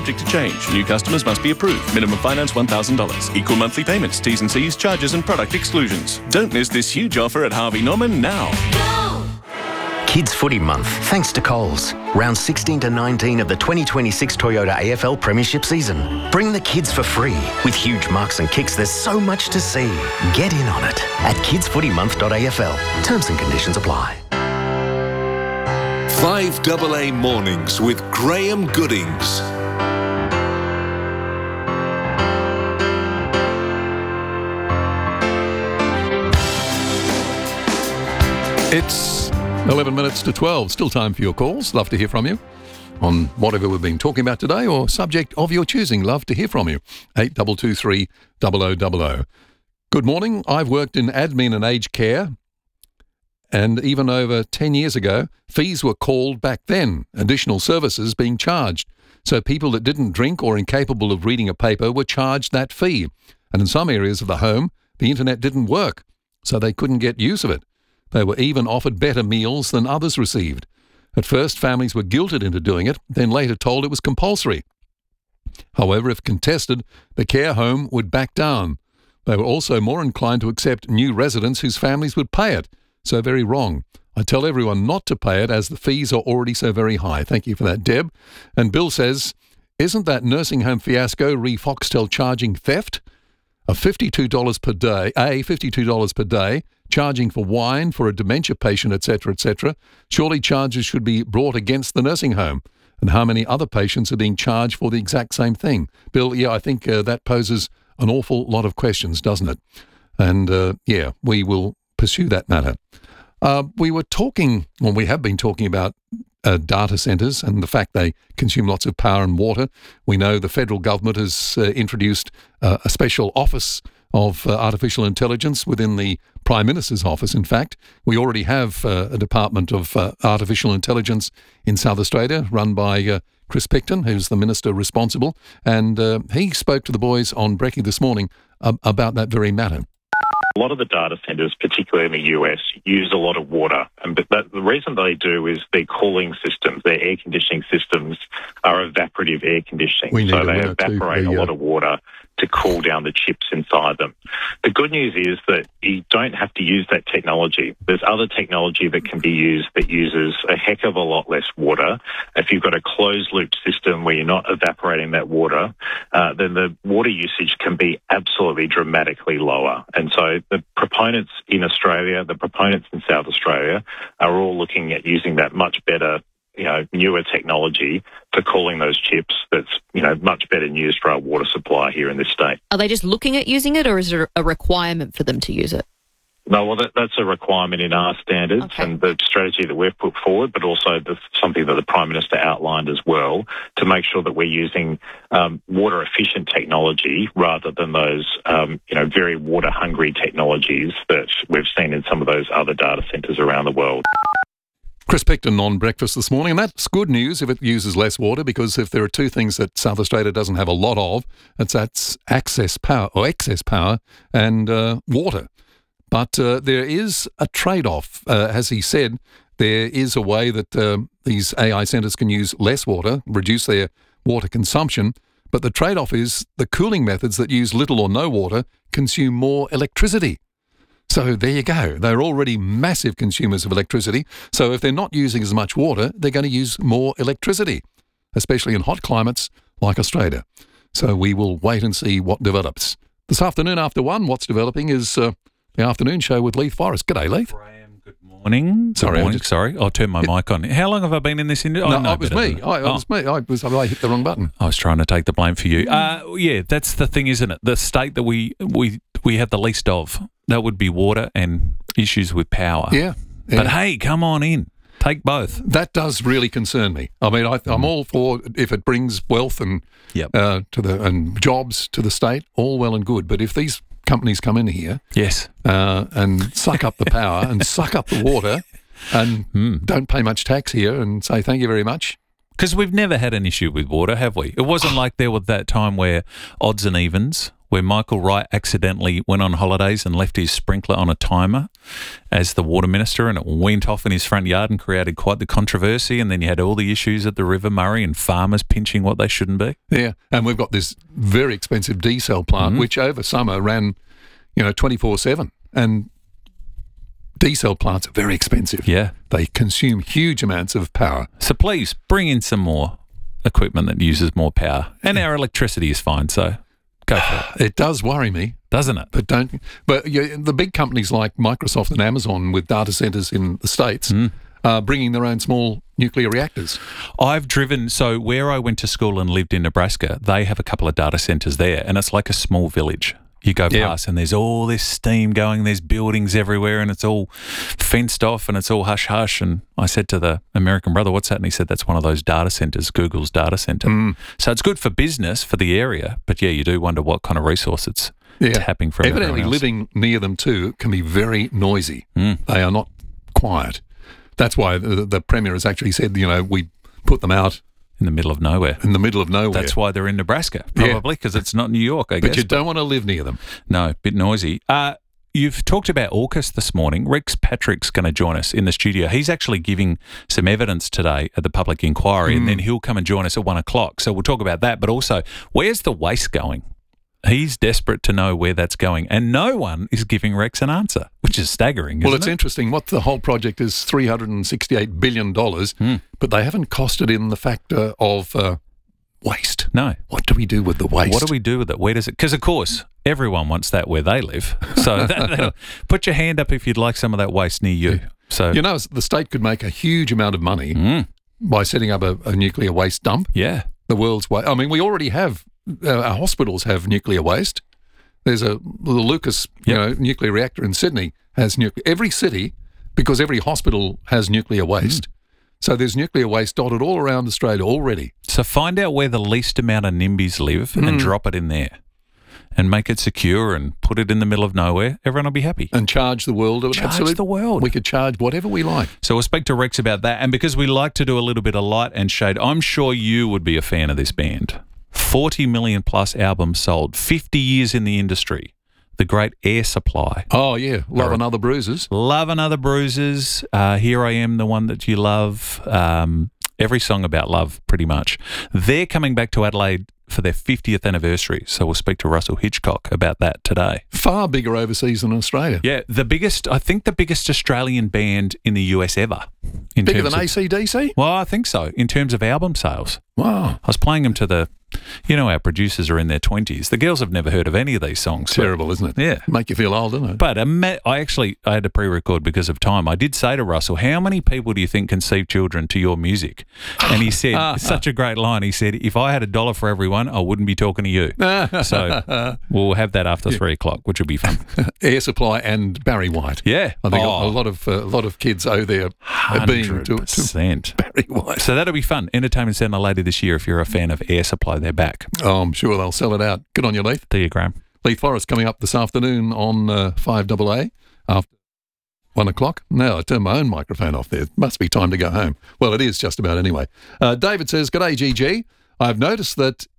subject to change. New customers must be approved. Minimum finance $1,000. Equal monthly payments. T's and C's, charges and product exclusions. Don't miss this huge offer at Harvey Norman now. Kids Footy Month, thanks to Coles. Round 16 to 19 of the 2026 Toyota AFL Premiership season. Bring the kids for free. With huge marks and kicks, there's so much to see. Get in on it at kidsfootymonth.afl. Terms and conditions apply. 5AA Mornings with Graham Goodings. It's 11 minutes to 12. Still time for your calls. Love to hear from you on whatever we've been talking about today or subject of your choosing. Love to hear from you. 8223 0000. Good morning. I've worked in admin and aged care, and even over 10 years ago, fees were called back then, additional services being charged. So people that didn't drink or incapable of reading a paper were charged that fee. And in some areas of the home, the internet didn't work, so they couldn't get use of it. They were even offered better meals than others received. At first, families were guilted into doing it, then later told it was compulsory. However, if contested, the care home would back down. They were also more inclined to accept new residents whose families would pay it. So very wrong. I tell everyone not to pay it as the fees are already so very high. Thank you for that, Deb. And Bill says, isn't that nursing home fiasco re Foxtel charging theft? $52 per day, $52 per day, charging for wine for a dementia patient, etc., etc. Surely charges should be brought against the nursing home. And how many other patients are being charged for the exact same thing? Bill, yeah, I think that poses an awful lot of questions, doesn't it? And yeah, we will pursue that matter. We have been talking about data centres and the fact they consume lots of power and water. We know the federal government has introduced a special office of artificial intelligence within the Prime Minister's office, in fact. We already have a Department of Artificial Intelligence in South Australia run by Chris Picton, who's the minister responsible, and he spoke to the boys on Brekkie this morning about that very matter. A lot of the data centres, particularly in the US, use a lot of water. But the reason they do is their cooling systems, their air conditioning systems are evaporative air conditioning. So they evaporate a lot of water to cool down the chips inside them. The good news is that you don't have to use that technology. There's other technology that can be used that uses a heck of a lot less water. If you've got a closed-loop system where you're not evaporating that water, then the water usage can be absolutely dramatically lower. And so the proponents in Australia, the proponents in South Australia are all looking at using that much better, newer technology for cooling those chips that's, much better news for our water supply here in this state. Are they just looking at using it, or is it a requirement for them to use it? No, well, that's a requirement in our standards and the strategy that we've put forward, but also something that the Prime Minister outlined as well, to make sure that we're using water-efficient technology rather than those, very water-hungry technologies that we've seen in some of those other data centres around the world. Chris Picton on Breakfast this morning, and that's good news if it uses less water, because if there are two things that South Australia doesn't have a lot of, that's excess power and water. But there is a trade-off. As he said, there is a way that these AI centres can use less water, reduce their water consumption, but the trade-off is the cooling methods that use little or no water consume more electricity. So there you go. They're already massive consumers of electricity. So if they're not using as much water, they're going to use more electricity, especially in hot climates like Australia. So we will wait and see what develops. This afternoon after 1, what's developing is the afternoon show with Leith Forrest. G'day, Leith. Graham, good morning. Sorry, I'll turn my mic on. How long have I been in this industry? No, it was me. I hit the wrong button. I was trying to take the blame for you. Yeah, that's the thing, isn't it? The state that we have the least of, that would be water and issues with power. Yeah. But hey, come on in. Take both. That does really concern me. I mean, I'm all for if it brings wealth and and jobs to the state, all well and good. But if these companies come in here, and suck up the power and suck up the water, and don't pay much tax here, and say thank you very much, Because we've never had an issue with water, have we? It wasn't like there was that time where odds and evens, where Michael Wright accidentally went on holidays and left his sprinkler on a timer as the water minister, and it went off in his front yard and created quite the controversy. And then you had all the issues at the River Murray and farmers pinching what they shouldn't be. Yeah, and we've got this very expensive D-cell plant, which over summer ran, 24/7. And D-cell plants are very expensive. Yeah. They consume huge amounts of power. So please bring in some more equipment that uses more power. And our electricity is fine, so go for it. It does worry me. Doesn't it? But the big companies like Microsoft and Amazon with data centers in the States are bringing their own small nuclear reactors. I've driven, so where I went to school and lived in Nebraska, they have a couple of data centers there, and it's like a small village. You go past and there's all this steam going, there's buildings everywhere, and it's all fenced off and it's all hush-hush. And I said to the American brother, what's that? And he said, that's one of those data centers, Google's data center. So it's good for business, for the area, but yeah, you do wonder what kind of resource it's tapping from. Evidently living near them too can be very noisy. They are not quiet. That's why the Premier has actually said, we put them out in the middle of nowhere. In the middle of nowhere. That's why they're in Nebraska, probably, because it's not New York, I guess. But you don't want to live near them. No, bit noisy. You've talked about AUKUS this morning. Rex Patrick's going to join us in the studio. He's actually giving some evidence today at the public inquiry, and then he'll come and join us at 1 o'clock. So we'll talk about that, but also, where's the waste going? He's desperate to know where that's going, and no one is giving Rex an answer, which is staggering, Well, it's interesting. What the whole project is $368 billion, but they haven't costed in the factor of waste. No. What do we do with the waste? What do we do with it? Where does it... Because, of course, everyone wants that where they live. So put your hand up if you'd like some of that waste near you. So the state could make a huge amount of money by setting up a nuclear waste dump. Yeah. The world's waste. I mean, we already have... our hospitals have nuclear waste. There's the Lucas nuclear reactor in Sydney has nuclear. Every city, because every hospital has nuclear waste. So there's nuclear waste dotted all around Australia already. So find out where the least amount of NIMBYs live and drop it in there and make it secure and put it in the middle of nowhere. Everyone will be happy. And charge the world. Charge the world. We could charge whatever we like. So we'll speak to Rex about that. And because we like to do a little bit of light and shade, I'm sure you would be a fan of this band. 40 million plus albums sold, 50 years in the industry. The great Air Supply. Oh, yeah. Love and Other Bruises. Love and Other Bruises. Here I Am, the one that you love. Every song about love, pretty much. They're coming back to Adelaide for their 50th anniversary. So we'll speak to Russell Hitchcock about that today. Far bigger overseas than Australia. Yeah, the biggest Australian band in the US ever. Bigger than AC/DC? Well, I think so, in terms of album sales. Wow. I was playing them to the... our producers are in their 20s. The girls have never heard of any of these songs. Terrible, isn't it? Yeah. Make you feel old, doesn't it? But I had to pre-record because of time. I did say to Russell, how many people do you think conceive children to your music? And he said, such a great line. He said, if I had $1 for everyone, I wouldn't be talking to you. So we'll have that after 3 o'clock, which will be fun. Air Supply and Barry White. Yeah. I think a lot of kids owe their being to Barry White. So that'll be fun. Entertainment Centre later this year if you're a fan of Air Supply. They're back. Oh, I'm sure they'll sell it out. Good on you, Leith. There you, Graham. Leith Forrest coming up this afternoon on 5AA after 1 o'clock. Now I turn my own microphone off there. Must be time to go home. Well, it is just about anyway. David says, "G'day, GG. I've noticed that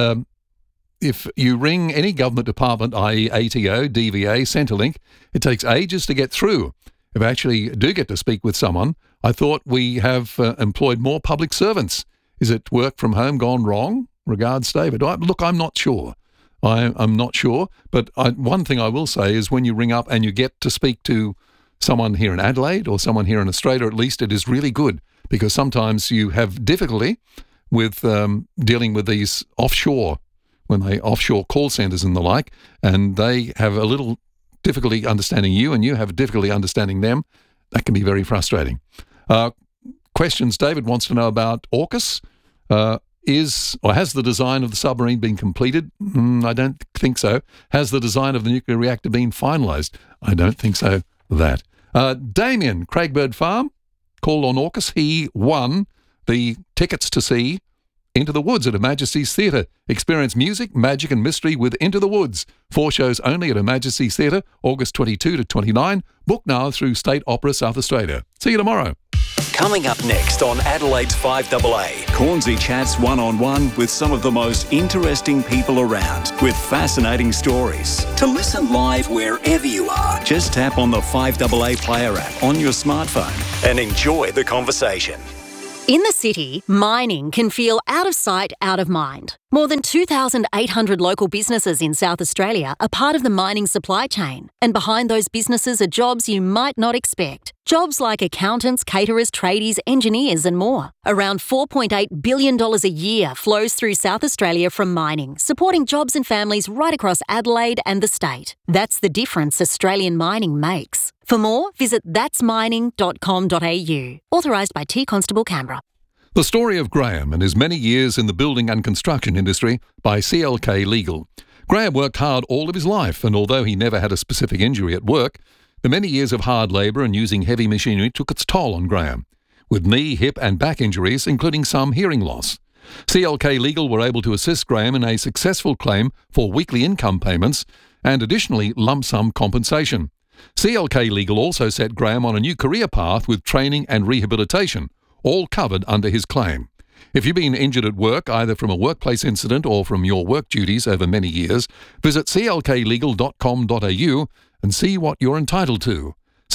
if you ring any government department, i.e. ATO, DVA, Centrelink, it takes ages to get through. If I actually do get to speak with someone, I thought we have employed more public servants. Is it work from home gone wrong? Regards, David." Look, I'm not sure. I'm not sure. But one thing I will say is when you ring up and you get to speak to someone here in Adelaide or someone here in Australia, at least it is really good, because sometimes you have difficulty with dealing with these offshore call centres and the like, and they have a little difficulty understanding you and you have difficulty understanding them. That can be very frustrating. Questions. David wants to know about AUKUS. Has the design of the submarine been completed? I don't think so. Has the design of the nuclear reactor been finalised? I don't think so. Damien, Craigbird Farm, called on AUKUS. He won the tickets to see Into the Woods at Her Majesty's Theatre. Experience music, magic and mystery with Into the Woods. 4 shows only at Her Majesty's Theatre, August 22 to 29. Book now through State Opera South Australia. See you tomorrow. Coming up next on Adelaide's 5AA. Cornsey chats one-on-one with some of the most interesting people around with fascinating stories. To listen live wherever you are Just tap on the 5AA Player app on your smartphone and enjoy the conversation. In the city, mining can feel out of sight, out of mind. More than 2,800 local businesses in South Australia are part of the mining supply chain. And behind those businesses are jobs you might not expect. Jobs like accountants, caterers, tradies, engineers and more. Around $4.8 billion a year flows through South Australia from mining, supporting jobs and families right across Adelaide and the state. That's the difference Australian mining makes. For more, visit thatsmining.com.au. Authorised by T Constable Canberra. The Story of Graham and His Many Years in the Building and Construction Industry by CLK Legal. Graham worked hard all of his life, and although he never had a specific injury at work, the many years of hard labour and using heavy machinery took its toll on Graham, with knee, hip and back injuries, including some hearing loss. CLK Legal were able to assist Graham in a successful claim for weekly income payments and additionally lump sum compensation. CLK Legal also set Graham on a new career path with training and rehabilitation, all covered under his claim. If you've been injured at work, either from a workplace incident or from your work duties over many years, visit clklegal.com.au and see what you're entitled to.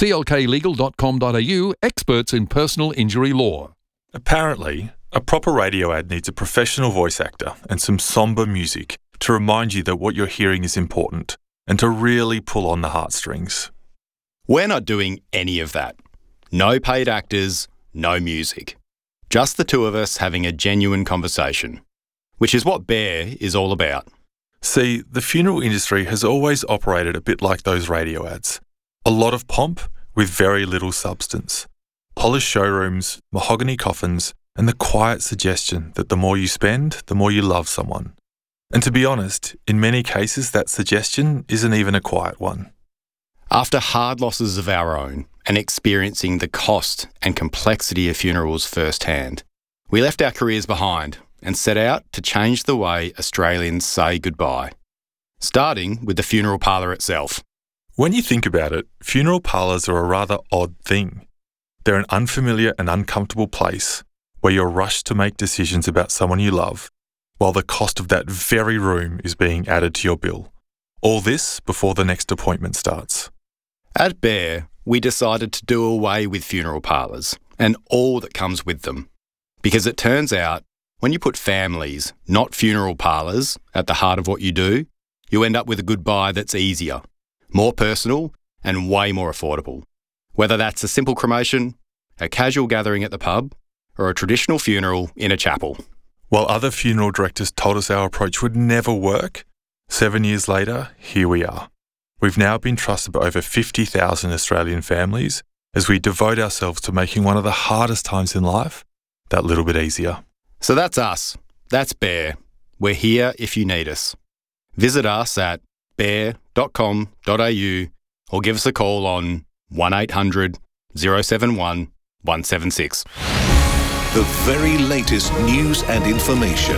clklegal.com.au, experts in personal injury law. Apparently, a proper radio ad needs a professional voice actor and some sombre music to remind you that what you're hearing is important and to really pull on the heartstrings. We're not doing any of that. No paid actors, no music. Just the two of us having a genuine conversation, which is what Bear is all about. See, the funeral industry has always operated a bit like those radio ads. A lot of pomp with very little substance. Polished showrooms, mahogany coffins, and the quiet suggestion that the more you spend, the more you love someone. And to be honest, in many cases that suggestion isn't even a quiet one. After hard losses of our own and experiencing the cost and complexity of funerals firsthand, we left our careers behind and set out to change the way Australians say goodbye, starting with the funeral parlour itself. When you think about it, funeral parlours are a rather odd thing. They're an unfamiliar and uncomfortable place where you're rushed to make decisions about someone you love, while the cost of that very room is being added to your bill. All this before the next appointment starts. At Bear, we decided to do away with funeral parlours and all that comes with them. Because it turns out, when you put families, not funeral parlours, at the heart of what you do, you end up with a goodbye that's easier, more personal and way more affordable. Whether that's a simple cremation, a casual gathering at the pub, or a traditional funeral in a chapel. While other funeral directors told us our approach would never work, 7 years later, here we are. We've now been trusted by over 50,000 Australian families as we devote ourselves to making one of the hardest times in life that little bit easier. So that's us. That's Bear. We're here if you need us. Visit us at bear.com.au or give us a call on 1800 071 176. The very latest news and information.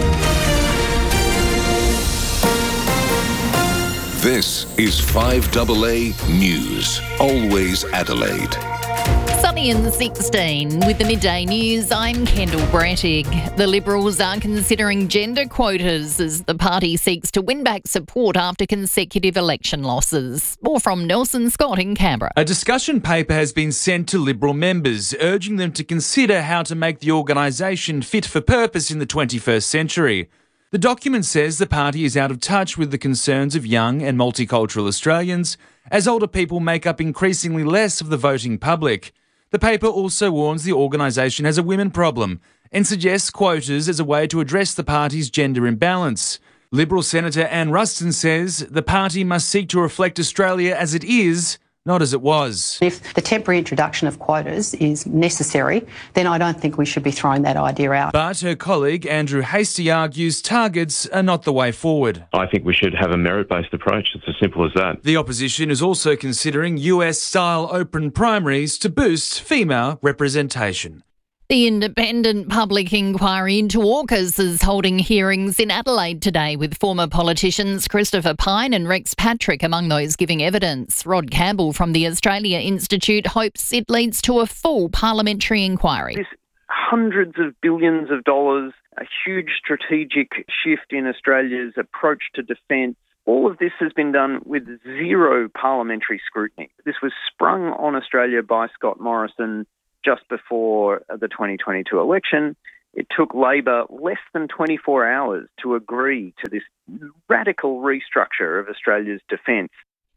This is 5AA News. Always Adelaide. Sunny and 16 with the midday news. I'm Kendall Brattig. The Liberals are considering gender quotas as the party seeks to win back support after consecutive election losses. More from Nelson Scott in Canberra. A discussion paper has been sent to Liberal members, urging them to consider how to make the organisation fit for purpose in the 21st century. The document says the party is out of touch with the concerns of young and multicultural Australians, as older people make up increasingly less of the voting public. The paper also warns the organisation has a women problem and suggests quotas as a way to address the party's gender imbalance. Liberal Senator Anne Ruston says the party must seek to reflect Australia as it is, not as it was. If the temporary introduction of quotas is necessary, then I don't think we should be throwing that idea out. But her colleague Andrew Hastie argues targets are not the way forward. I think we should have a merit-based approach. It's as simple as that. The opposition is also considering US-style open primaries to boost female representation. The Independent Public Inquiry into AUKUS is holding hearings in Adelaide today with former politicians Christopher Pyne and Rex Patrick among those giving evidence. Rod Campbell from the Australia Institute hopes it leads to a full parliamentary inquiry. This hundreds of billions of dollars, a huge strategic shift in Australia's approach to defence. All of this has been done with zero parliamentary scrutiny. This was sprung on Australia by Scott Morrison just before the 2022 election. It took Labor less than 24 hours to agree to this radical restructure of Australia's defence.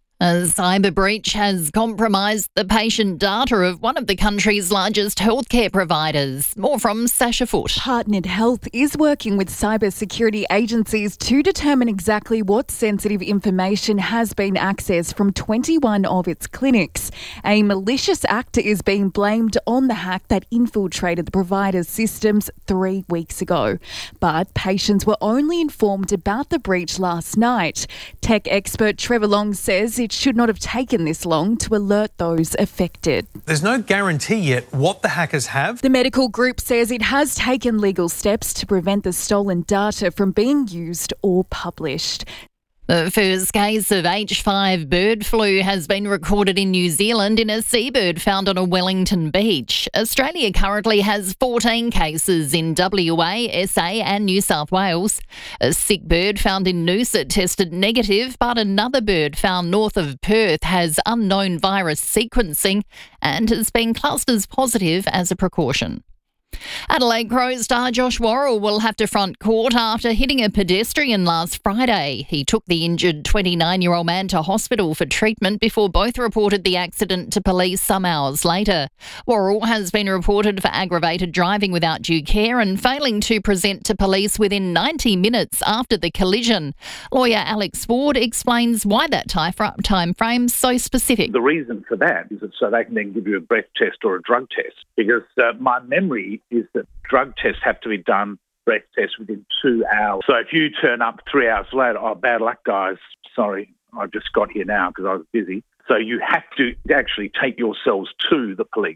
A cyber breach has compromised the patient data of one of the country's largest healthcare providers. More from Sasha Foote. Partnered Health is working with cybersecurity agencies to determine exactly what sensitive information has been accessed from 21 of its clinics. A malicious actor is being blamed on the hack that infiltrated the provider's systems 3 weeks ago. But patients were only informed about the breach last night. Tech expert Trevor Long says it should not have taken this long to alert those affected. There's no guarantee yet what the hackers have. The medical group says it has taken legal steps to prevent the stolen data from being used or published. The first case of H5 bird flu has been recorded in New Zealand in a seabird found on a Wellington beach. Australia currently has 14 cases in WA, SA and New South Wales. A sick bird found in Noosa tested negative, but another bird found north of Perth has unknown virus sequencing and has been classed as positive as a precaution. Adelaide Crows star Josh Worrell will have to front court after hitting a pedestrian last Friday. He took the injured 29-year-old man to hospital for treatment before both reported the accident to police some hours later. Worrell has been reported for aggravated driving without due care and failing to present to police within 90 minutes after the collision. Lawyer Alex Ward explains why that time frame's so specific. The reason for that is that so they can then give you a breath test or a drug test, because my memory is that drug tests have to be done, breath tests, within 2 hours. So if you turn up 3 hours later, oh, bad luck, guys, sorry, I just got here now because I was busy. So you have to actually take yourselves to the police.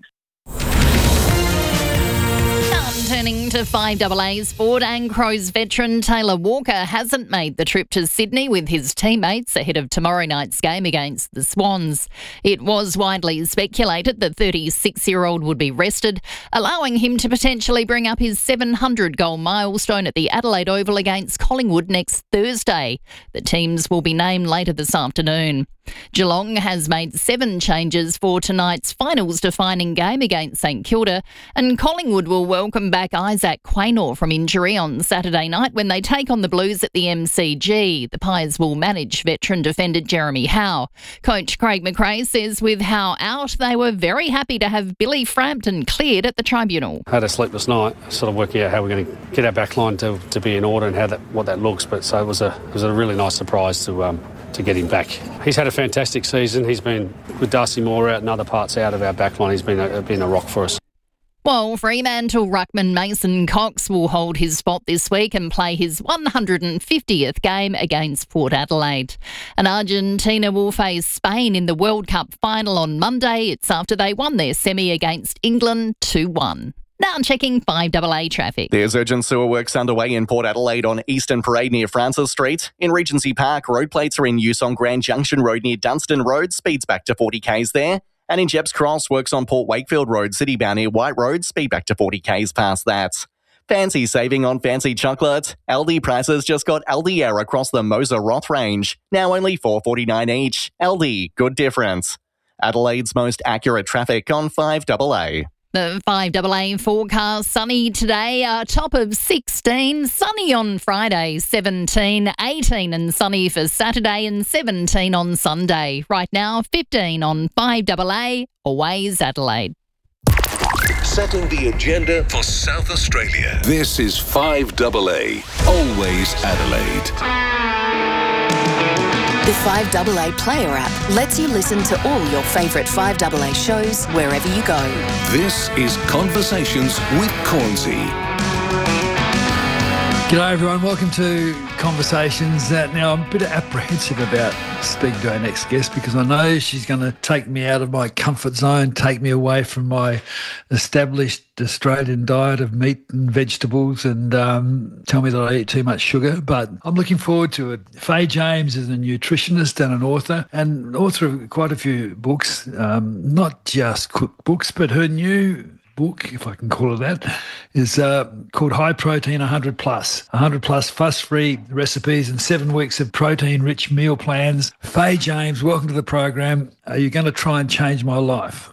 Turning to 5AA sport, and Crows veteran Taylor Walker hasn't made the trip to Sydney with his teammates ahead of tomorrow night's game against the Swans. It was widely speculated that 36-year-old would be rested, allowing him to potentially bring up his 700-goal milestone at the Adelaide Oval against Collingwood next Thursday. The teams will be named later this afternoon. Geelong has made 7 changes for tonight's finals-defining game against St Kilda, and Collingwood will welcome back Isaac Quaynor from injury on Saturday night when they take on the Blues at the MCG. The Pies will manage veteran defender Jeremy Howe. Coach Craig McRae says with Howe out, they were very happy to have Billy Frampton cleared at the tribunal. I had a sleepless night, sort of working out how we're going to get our back line to be in order and what that looks. But so it was a really nice surprise to get him back. He's had a fantastic season. He's been, with Darcy Moore out and other parts out of our backline, he's been a rock for us. Well, Fremantle ruckman Mason Cox will hold his spot this week and play his 150th game against Port Adelaide. And Argentina will face Spain in the World Cup final on Monday. It's after they won their semi against England 2-1. Now checking 5AA traffic. There's urgent sewer works underway in Port Adelaide on Eastern Parade near Francis Street. In Regency Park, road plates are in use on Grand Junction Road near Dunstan Road, speeds back to 40 k's there. And in Jepps Cross, works on Port Wakefield Road, citybound near White Road, speed back to 40 k's past that. Fancy saving on fancy chocolate. Aldi prices just got Aldi Air across the Moser Roth range. Now only $4.49 each. Aldi, good difference. Adelaide's most accurate traffic on 5AA. The 5AA forecast, sunny today, a top of 16, sunny on Friday, 17, 18 and sunny for Saturday and 17 on Sunday. Right now, 15 on 5AA, always Adelaide. Setting the agenda for South Australia. This is 5AA, always Adelaide. The 5AA Player app lets you listen to all your favourite 5AA shows wherever you go. This is Conversations with Cornsey. G'day everyone, welcome to Conversations. Now I'm a bit apprehensive about speaking to our next guest because I know she's going to take me out of my comfort zone, take me away from my established Australian diet of meat and vegetables and tell me that I eat too much sugar, but I'm looking forward to it. Faye James is a nutritionist and an author of quite a few books, not just cookbooks, but her new book, if I can call it that, is called High Protein 100 Plus. 100 Plus fuss-free recipes and 7 weeks of protein-rich meal plans. Faye James, welcome to the program. Are you going to try and change my life?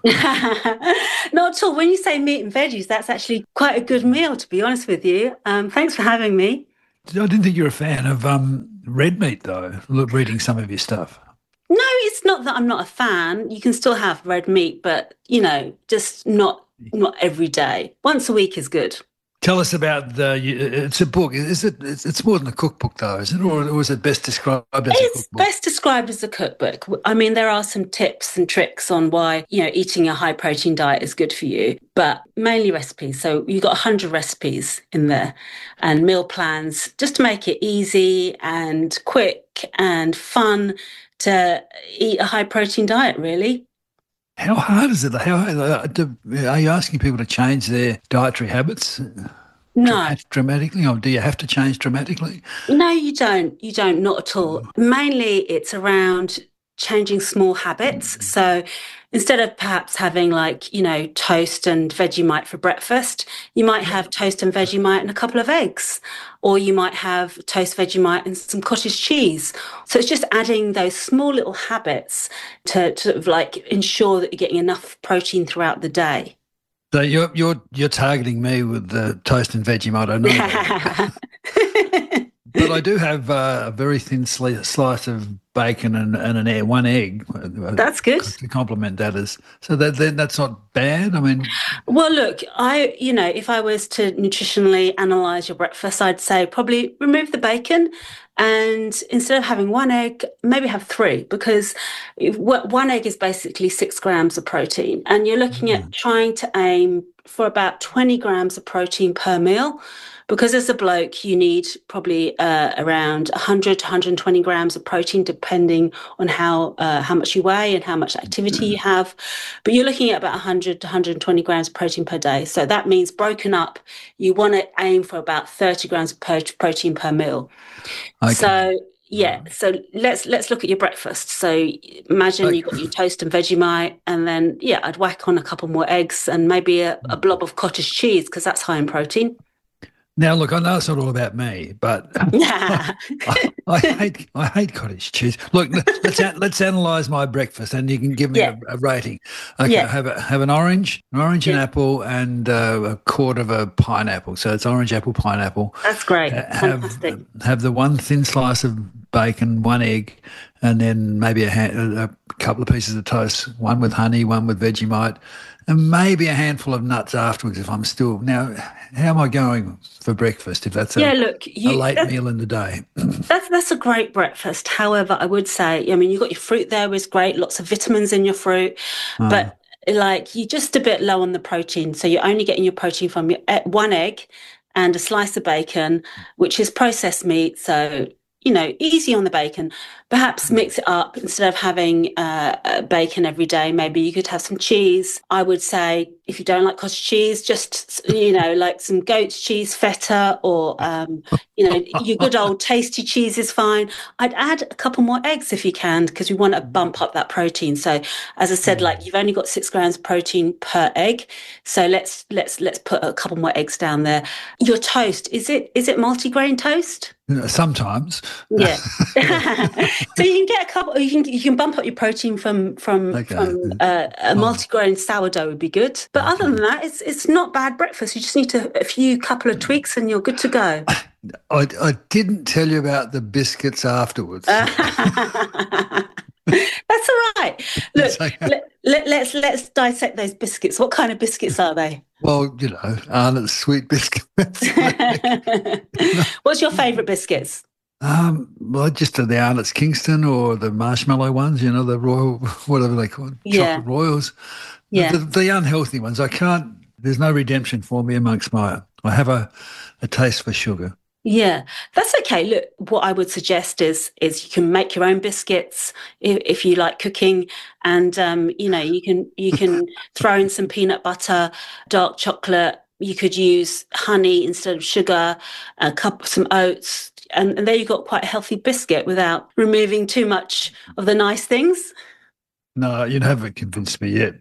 Not at all. When you say meat and veggies, that's actually quite a good meal, to be honest with you. Thanks for having me. I didn't think you were a fan of red meat, though, reading some of your stuff. No, it's not that I'm not a fan. You can still have red meat, but, just not every day. Once a week is good. Tell us about it's a book. It's more than a cookbook, though, is it? Or is it best described as a cookbook? It's best described as a cookbook. I mean, there are some tips and tricks on why, eating a high protein diet is good for you, but mainly recipes. So you've got 100 recipes in there and meal plans just to make it easy and quick and fun to eat a high protein diet, really. How hard is it? Are you asking people to change their dietary habits? No. Dramatically? Or do you have to change dramatically? No, you don't. You don't, not at all. Mainly it's around changing small habits. So instead of perhaps having toast and Vegemite for breakfast, you might have toast and Vegemite and a couple of eggs, or you might have toast, Vegemite and some cottage cheese. So it's just adding those small little habits to ensure that you're getting enough protein throughout the day. So you're targeting me with the toast and Vegemite, I know that. But I do have a very thin slice of bacon and one egg. That's good. To complement that so that's not bad. I mean, well, look, if I was to nutritionally analyse your breakfast, I'd say probably remove the bacon, and instead of having one egg, maybe have 3, because one egg is basically 6 grams of protein, and you're looking at trying to aim for about 20 grams of protein per meal. Because as a bloke, you need probably around 100 to 120 grams of protein, depending on how much you weigh and how much activity you have. But you're looking at about 100 to 120 grams of protein per day. So that means broken up, you want to aim for about 30 grams of protein per meal. Okay. So so let's look at your breakfast. So imagine you've got your toast and Vegemite, and then I'd whack on a couple more eggs and maybe a blob of cottage cheese, because that's high in protein. Now, look, I know it's not all about me, but I hate cottage cheese. Look, let's analyse my breakfast, and you can give me a rating. Okay, have an orange, an apple, and a quarter of a pineapple. So it's orange, apple, pineapple. That's great. Fantastic. Have the one thin slice of bacon, 1 egg, and then maybe a couple of pieces of toast, one with honey, one with Vegemite, and maybe a handful of nuts afterwards if I'm still. Now, how am I going for breakfast if that's a late meal in the day? That's a great breakfast. However, I would say, you've got your fruit there, is great, lots of vitamins in your fruit, but you're just a bit low on the protein. So you're only getting your protein from your 1 egg and a slice of bacon, which is processed meat. So, easy on the bacon. Perhaps mix it up. Instead of having bacon every day, maybe you could have some cheese. I would say, if you don't like cottage cheese, just, like some goat's cheese, feta, or, your good old tasty cheese is fine. I'd add a couple more eggs if you can, because we want to bump up that protein. So, as I said, you've only got 6 grams of protein per egg. So let's put a couple more eggs down there. Your toast, is it multigrain toast? Sometimes. Yeah. So you can get a couple. You can bump up your protein from a multigrain sourdough would be good. But other than that, it's not bad breakfast. You just need a couple of tweaks, and you're good to go. I didn't tell you about the biscuits afterwards. That's all right. Look, let's dissect those biscuits. What kind of biscuits are they? Well, Arnott's sweet biscuits. What's your favourite biscuits? Well, just the Arnott's Kingston or the marshmallow ones, the royal, whatever they call it, chocolate royals. Yeah. The unhealthy ones, there's no redemption for me amongst I have a taste for sugar. Yeah, that's okay. Look, what I would suggest is you can make your own biscuits if you like cooking, and you can throw in some peanut butter, dark chocolate. You could use honey instead of sugar, some oats, and there you've got quite a healthy biscuit without removing too much of the nice things. No, you haven't convinced me yet.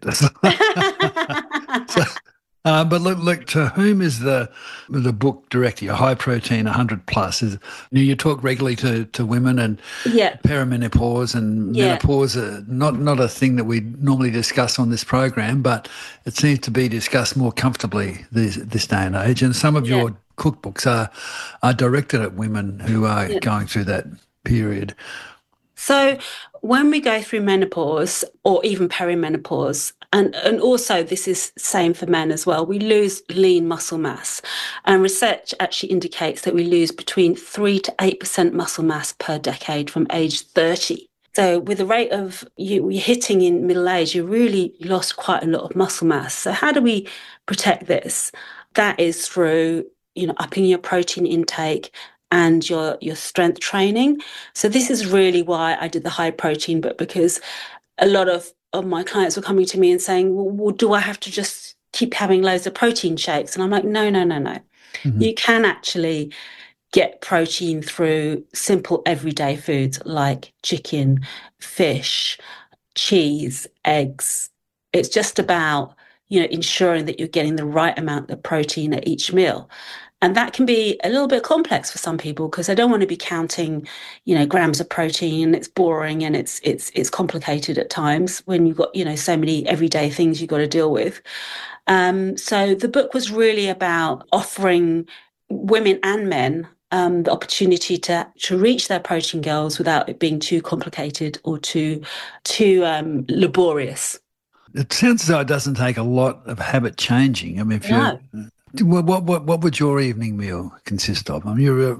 But look, to whom is the book directed? High Protein 100 Plus. You talk regularly to women, and perimenopause and menopause are not a thing that we normally discuss on this program, but it seems to be discussed more comfortably this day and age. And some of your cookbooks are directed at women who are going through that period. So when we go through menopause or even perimenopause, and also this is same for men as well, we lose lean muscle mass. And research actually indicates that we lose between 3 to 8% muscle mass per decade from age 30. So with the rate of you hitting in middle age, you really lost quite a lot of muscle mass. So how do we protect this? That is through, upping your protein intake and your strength training. So this is really why I did the high protein book, because a lot of my clients were coming to me and saying, well, do I have to just keep having loads of protein shakes? And I'm like, no. Mm-hmm. You can actually get protein through simple everyday foods like chicken, fish, cheese, eggs. It's just about, ensuring that you're getting the right amount of protein at each meal. And that can be a little bit complex for some people because they don't want to be counting, grams of protein. It's boring and it's complicated at times when you've got, so many everyday things you've got to deal with. So the book was really about offering women and men the opportunity to reach their protein goals without it being too complicated or too laborious. It sounds as though it doesn't take a lot of habit changing. I mean, what would your evening meal consist of? I mean, you're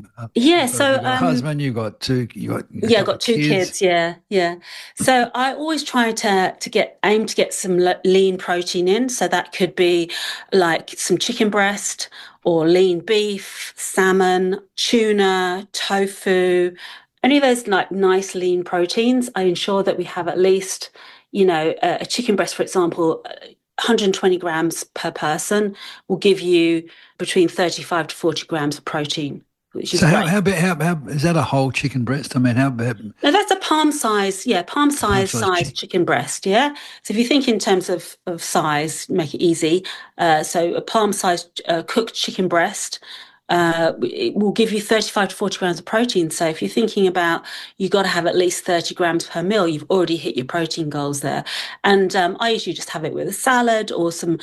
a husband. You got two. I've got two kids. Yeah. So I always try to aim to get some lean protein in. So that could be like some chicken breast or lean beef, salmon, tuna, tofu, any of those like nice lean proteins. I ensure that we have at least, a chicken breast, for example, 120 grams per person will give you between 35 to 40 grams of protein. Which is so how is that a whole chicken breast? I mean, how big? No, that's a palm size chicken breast, yeah? So if you think in terms of size, make it easy. So a palm-sized cooked chicken breast, it will give you 35 to 40 grams of protein. So if you're thinking about you've got to have at least 30 grams per meal, you've already hit your protein goals there. And I usually just have it with a salad or some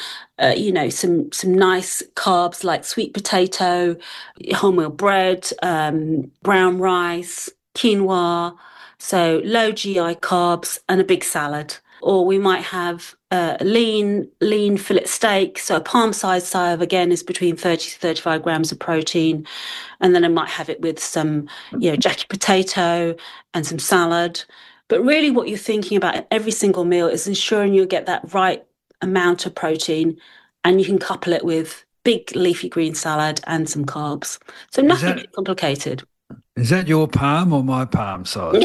nice carbs like sweet potato, wholemeal bread, brown rice, quinoa. So low GI carbs and a big salad. Or we might have lean fillet steak. So a palm-sized size, again, is between 30 to 35 grams of protein. And then I might have it with some, jacket potato and some salad. But really what you're thinking about at every single meal is ensuring you get that right amount of protein, and you can couple it with big leafy green salad and some carbs. So nothing complicated. Is that your palm or my palm size?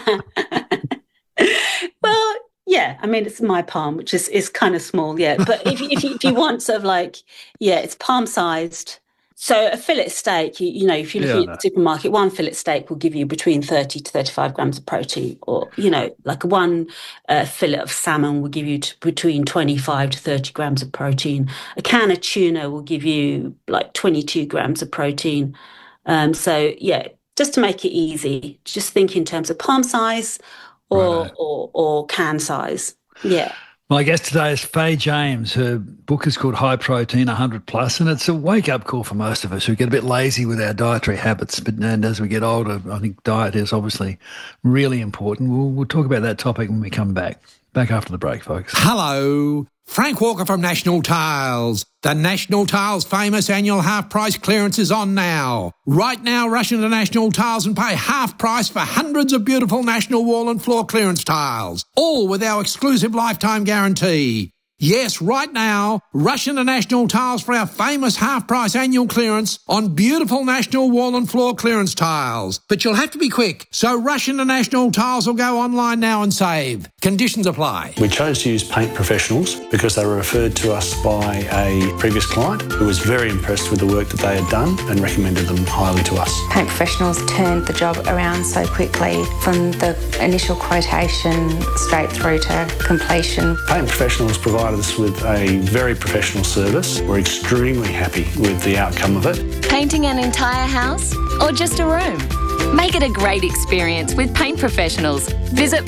Well, yeah, I mean, it's my palm, which is kind of small, yeah. But if you want sort of like, it's palm-sized. So a fillet steak, if you're looking at the supermarket, one fillet steak will give you between 30 to 35 grams of protein. Or, like one fillet of salmon will give you between 25 to 30 grams of protein. A can of tuna will give you like 22 grams of protein. Just to make it easy, just think in terms of palm size or can size. Yeah. My guest today is Faye James. Her book is called High Protein 100 Plus, and it's a wake-up call for most of us who get a bit lazy with our dietary habits. And as we get older, I think diet is obviously really important. We'll talk about that topic when we come back. Back after the break, folks. Hello. Frank Walker from National Tiles. The National Tiles famous annual half-price clearance is on now. Right now, rush into National Tiles and pay half price for hundreds of beautiful National wall and floor clearance tiles, all with our exclusive lifetime guarantee. Yes, right now, rush into National Tiles for our famous half-price annual clearance on beautiful National wall and floor clearance tiles. But you'll have to be quick, so rush into National Tiles or go online now and save. Conditions apply. We chose to use Paint Professionals because they were referred to us by a previous client who was very impressed with the work that they had done and recommended them highly to us. Paint Professionals turned the job around so quickly from the initial quotation straight through to completion. Paint Professionals provided us with a very professional service. We're extremely happy with the outcome of it. Painting an entire house or just a room? Make it a great experience with Paint Professionals. Visit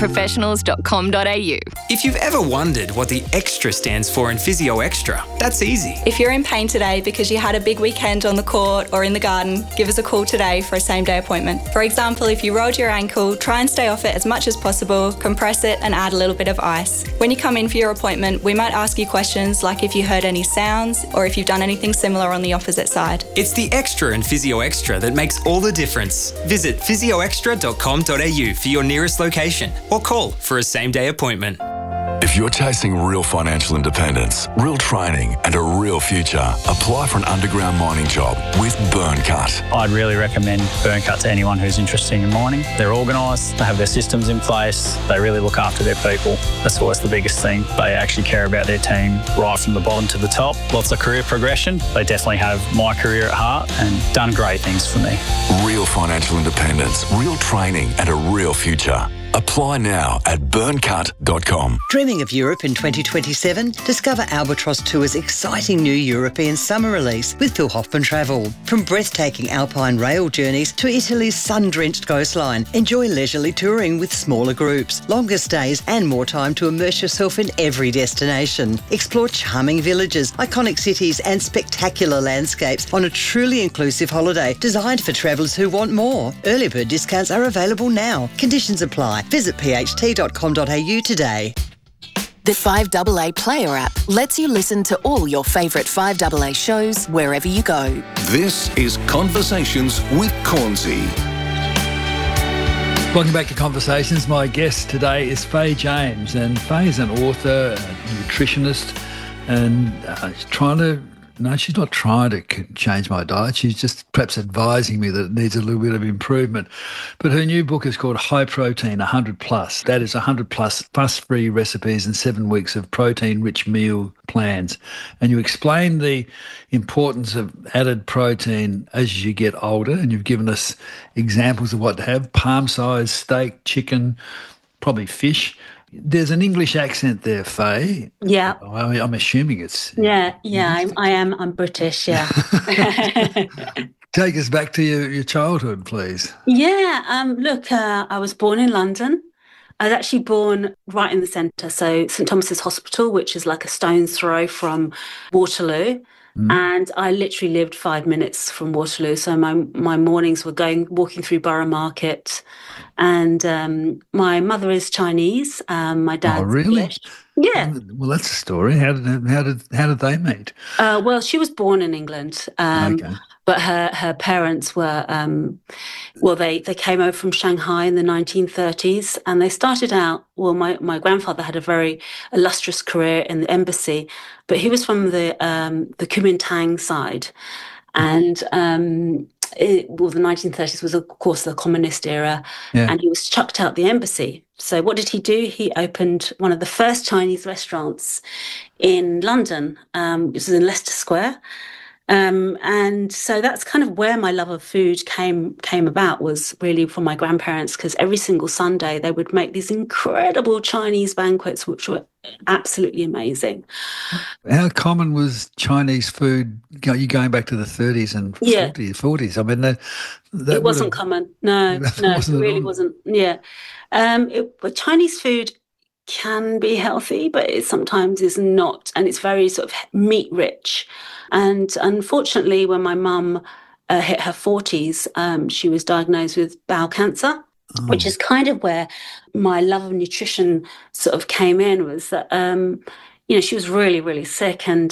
paintprofessionals.com.au. If you've ever wondered what the extra stands for in Physio Extra, that's easy. If you're in pain today because you had a big weekend on the court or in the garden, give us a call today for a same-day appointment. For example, if you rolled your ankle, try and stay off it as much as possible, compress it and add a little bit of ice. When you come in for your appointment, we might ask you questions like if you heard any sounds or if you've done anything similar on the opposite side. It's the extra in Physio Extra that makes all the difference. Visit physioextra.com.au for your nearest location or call for a same-day appointment. If you're chasing real financial independence, real training and a real future, apply for an underground mining job with Burncut. I'd really recommend Burncut to anyone who's interested in mining. They're organised, they have their systems in place, they really look after their people. That's always the biggest thing. They actually care about their team right from the bottom to the top. Lots of career progression. They definitely have my career at heart and done great things for me. Real financial independence, real training and a real future. Apply now at burncut.com. Dreaming of Europe in 2027? Discover Albatross Tour's exciting new European summer release with Phil Hoffman Travel. From breathtaking alpine rail journeys to Italy's sun-drenched coastline, enjoy leisurely touring with smaller groups, longer stays and more time to immerse yourself in every destination. Explore charming villages, iconic cities and spectacular landscapes on a truly inclusive holiday designed for travellers who want more. Early bird discounts are available now. Conditions apply. Visit pht.com.au today. The 5AA Player app lets you listen to all your favourite 5AA shows wherever you go. This is Conversations with Cornsey. Welcome back to Conversations. My guest today is Faye James, and Faye is an author, a nutritionist, and she's not trying to change my diet. She's just perhaps advising me that it needs a little bit of improvement. But her new book is called High Protein 100 Plus. That is 100 plus fuss-free recipes and 7 weeks of protein-rich meal plans. And you explain the importance of added protein as you get older, and you've given us examples of what to have: palm-sized steak, chicken, probably fish. There's an English accent there, Faye. Yeah. I'm assuming it's... Yeah, I am. I'm British, yeah. Take us back to your childhood, please. Yeah, look, I was born in London. I was actually born right in the centre, so St Thomas's Hospital, which is like a stone's throw from Waterloo. And I literally lived 5 minutes from Waterloo. So my mornings were walking through Borough Market. And my mother is Chinese. My dad's English. Yeah. Well, that's a story. How did they meet? Well, she was born in England. Okay. But her parents were, they came over from Shanghai in the 1930s, and they started out, my grandfather had a very illustrious career in the embassy, but he was from the Kuomintang side. And the 1930s was, of course, the communist era, and he was chucked out the embassy. So what did he do? He opened one of the first Chinese restaurants in London, which was in Leicester Square. And so that's kind of where my love of food came about, was really from my grandparents, because every single Sunday they would make these incredible Chinese banquets, which were absolutely amazing. How common was Chinese food? You going back to the 30s and 40s? I mean, that it wasn't common. No, it really wasn't. Yeah, but Chinese food can be healthy, but it sometimes is not, and it's very sort of meat rich. And unfortunately, when my mum hit her 40s, she was diagnosed with bowel cancer, which is kind of where my love of nutrition sort of came in, was that, she was really, really sick. And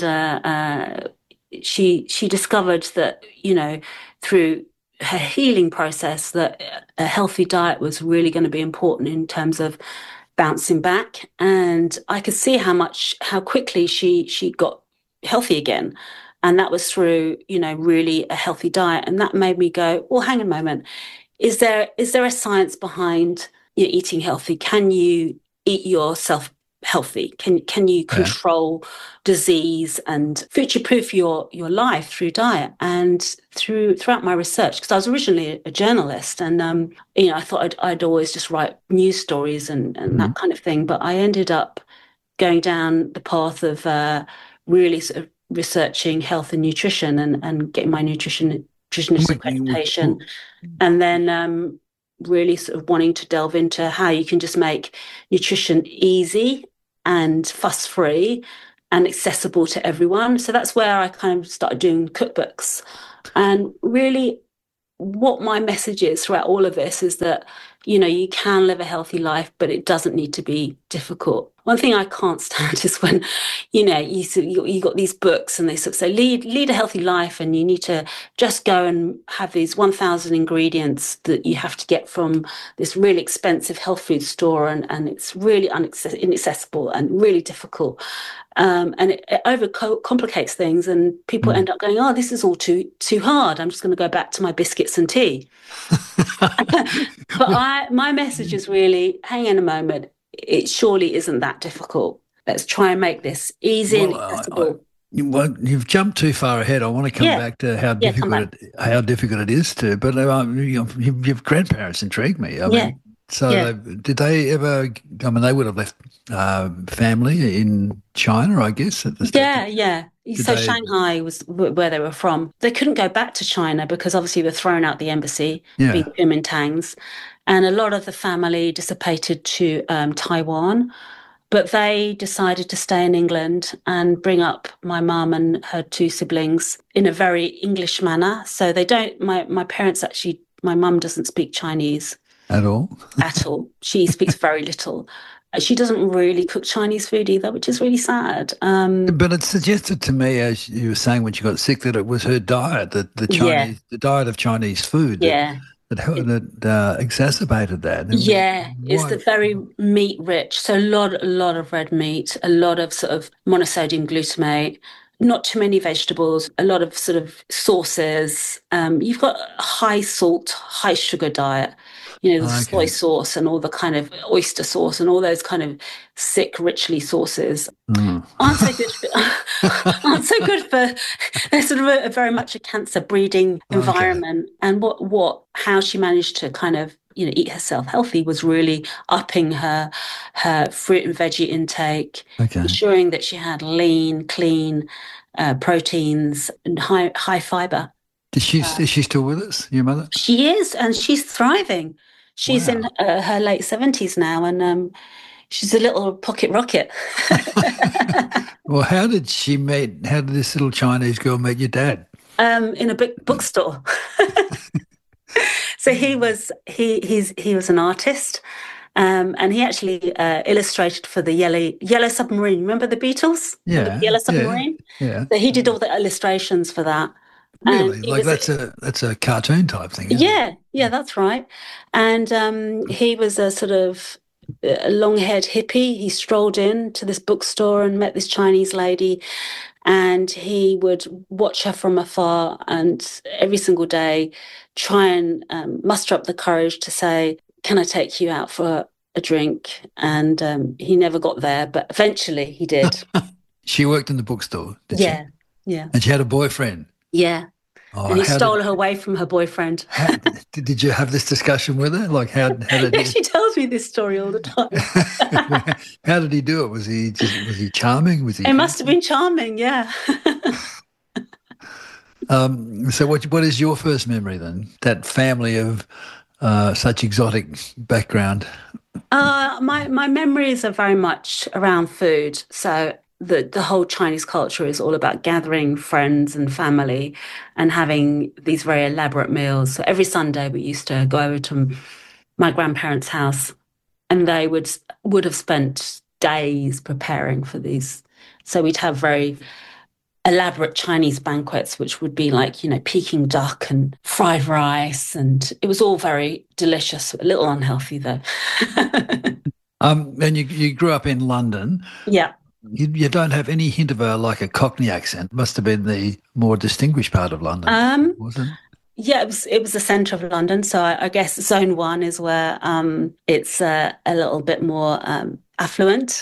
she discovered that, through her healing process, that a healthy diet was really going to be important in terms of bouncing back, and I could see how quickly she got healthy again. And that was through, really a healthy diet. And that made me go, well, hang on a moment. Is there a science behind your eating healthy? Can you eat yourself healthy? Can you control disease and future-proof your life through diet? And throughout my research, because I was originally a journalist, and I thought I'd always just write news stories and that kind of thing. But I ended up going down the path of really sort of researching health and nutrition and getting my nutritionist accreditation, and then really sort of wanting to delve into how you can just make nutrition easy and fuss-free and accessible to everyone. So that's where I kind of started doing cookbooks. And really what my message is throughout all of this is that, you can live a healthy life, but it doesn't need to be difficult. One thing I can't stand is when, you got these books and they sort of say, lead a healthy life, and you need to just go and have these 1,000 ingredients that you have to get from this really expensive health food store, and it's really inaccessible and really difficult. And it overcomplicates things, and people end up going, oh, this is all too hard. I'm just going to go back to my biscuits and tea. But my message is really, hang on a moment, it surely isn't that difficult. Let's try and make this easy and accessible. You've jumped too far ahead. I want to come back to how difficult it is to. But your grandparents intrigue me. I mean, did they ever? I mean, they would have left family in China, I guess. At the So Shanghai was where they were from. They couldn't go back to China because obviously they were thrown out the embassy, being Kuomintangs. And a lot of the family dissipated to Taiwan, but they decided to stay in England and bring up my mum and her two siblings in a very English manner. So they don't, my parents actually, my mum doesn't speak Chinese. At all? At all. She speaks very little. She doesn't really cook Chinese food either, which is really sad. But it suggested to me, as you were saying when she got sick, that it was her diet, the diet of Chinese food. That exacerbated that. It's the very meat rich. So a lot of red meat, a lot of sort of monosodium glutamate, not too many vegetables, a lot of sort of sauces. You've got a high salt, high sugar diet. The soy sauce and all the kind of oyster sauce and all those kind of sick, richly sauces aren't so good for they're sort of a very much a cancer breeding environment. And how she managed to kind of eat herself healthy was really upping her fruit and veggie intake, ensuring that she had lean, clean proteins and high fiber. Is she still with us, your mother? She is, and she's thriving. She's in her late 70s now, and she's a little pocket rocket. Well, how did this little Chinese girl meet your dad? In a bookstore. So he was an artist, and he actually illustrated for the Yellow Submarine. Remember the Beatles? Yeah, the Yellow Submarine. Yeah. So he did all the illustrations for that. Really? That's a cartoon type thing, isn't it? Yeah, that's right. And he was a sort of a long-haired hippie. He strolled into this bookstore and met this Chinese lady, and he would watch her from afar and every single day try and muster up the courage to say, can I take you out for a drink? And he never got there, but eventually he did. She worked in the bookstore, did she? Yeah. And she had a boyfriend? Yeah. And he stole her away from her boyfriend. Did you have this discussion with her? Like how did she tells me this story all the time. How did he do it? Was he charming? It must have been charming, yeah. So what is your first memory then? That family of such exotic background? My memories are very much around food. So the whole Chinese culture is all about gathering friends and family and having these very elaborate meals. So every Sunday we used to go over to my grandparents' house, and they would have spent days preparing for these. So we'd have very elaborate Chinese banquets, which would be like, Peking duck and fried rice. And it was all very delicious, a little unhealthy though. And you grew up in London. Yeah. You don't have any hint of a Cockney accent. Must have been the more distinguished part of London, wasn't it? Yeah, it was the centre of London. So I guess Zone 1 is where it's a little bit more affluent.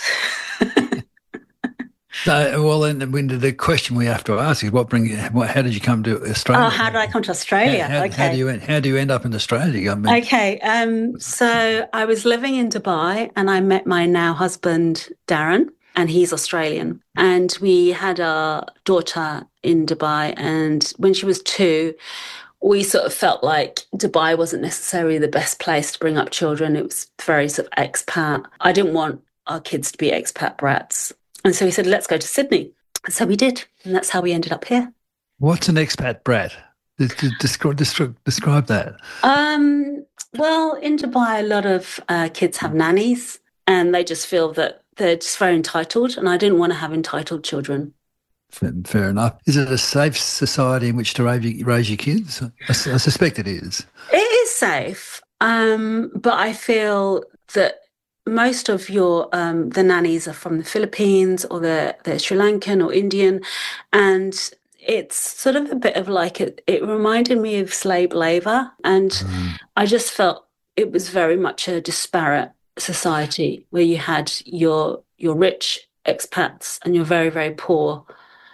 When the question we have to ask is, how did you come to Australia? Oh, how did I come to Australia? How do you end up in Australia? So I was living in Dubai and I met my now husband, Darren, and he's Australian. And we had our daughter in Dubai, and when she was 2, we sort of felt like Dubai wasn't necessarily the best place to bring up children. It was very sort of expat. I didn't want our kids to be expat brats. And so we said, let's go to Sydney. And so we did. And that's how we ended up here. What's an expat brat? Describe that. Well, in Dubai, a lot of kids have nannies and they just feel that they're just very entitled. And I didn't want to have entitled children. Fair enough. Is it a safe society in which to raise your kids? I suspect it is. It is safe. But I feel that most of the nannies are from the Philippines or they're Sri Lankan or Indian, and it's sort of a bit of it reminded me of slave labour, and I just felt it was very much a disparate society where you had your rich expats and your very, very poor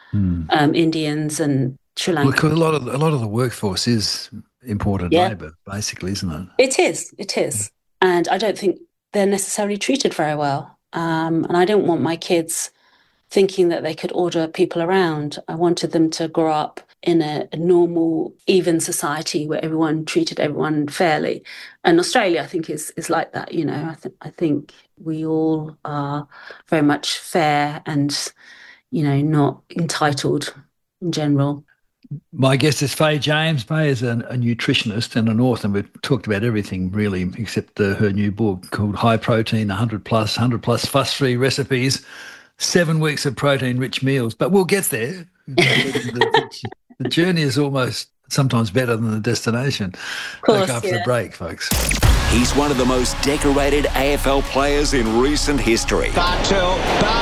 Indians and Sri Lankan. Because a lot of the workforce is imported labour, basically, isn't it? It is. And I don't think they're necessarily treated very well. And I didn't want my kids thinking that they could order people around. I wanted them to grow up in a normal, even society where everyone treated everyone fairly. And Australia, I think, is like that. You know, I think we all are very much fair and, you know, not entitled in general. My guest is Faye James. Faye is a nutritionist and an author, and we've talked about everything really except her new book called High Protein, 100 plus fuss-free recipes, 7 weeks of protein-rich meals. But we'll get there. The journey is almost sometimes better than the destination. Of course, back after the break, folks. He's one of the most decorated AFL players in recent history. Bartel.